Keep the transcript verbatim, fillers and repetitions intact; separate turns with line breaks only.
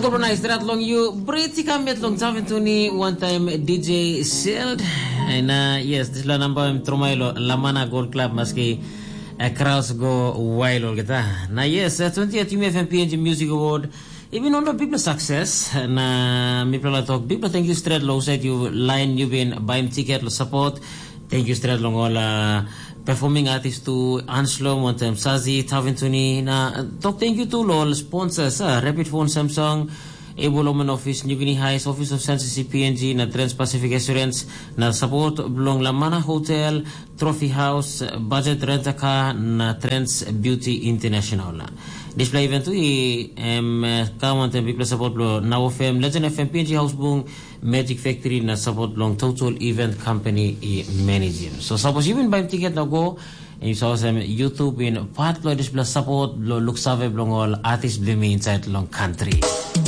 ko po na istrat long you pretty kamet long seven twenty one time D J Shield and uh, yes this la number im trumailo Lamana Gold Club maski uh, crowds go wild kita na yes uh, twentieth U F M P N G Music Award even on the people success na mi pala talk people thank you straight long said you line you been buy ticket support thank you straight long all uh, performing artist to Anslo, Montem Sazi, Tavintuni, na talk thank you to all sponsors, uh, Rapid Phone Samsung, Able Omen Office, New Guinea Heights, Office of Census C P N G, na Trans Pacific Assurance, na support belong Lamana Hotel, Trophy House, Budget Rent a Car, na Trans Beauty International. Display event to i um, kawan tem people support lo Now F M, Legend F M, P N G House Boom, Magic Factory na support long Total Event Company i manager. So suppose you win buy ticket na go and you saw some YouTube in part lo display support lo look save long all artists blame inside long country.